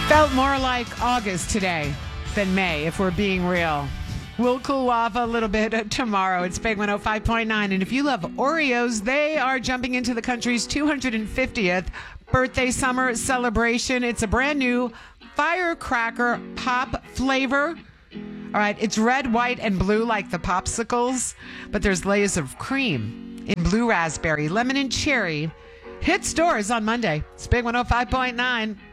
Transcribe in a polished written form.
Felt more like August today than May, if we're being real. We'll cool off a little bit tomorrow. It's Big 105.9. And if you love Oreos, they are jumping into the country's 250th birthday summer celebration. It's a brand new firecracker pop flavor. All right, it's red, white, and blue like the popsicles, but there's layers of cream in blue raspberry, lemon, and cherry. Hit stores on Monday. It's Big 105.9.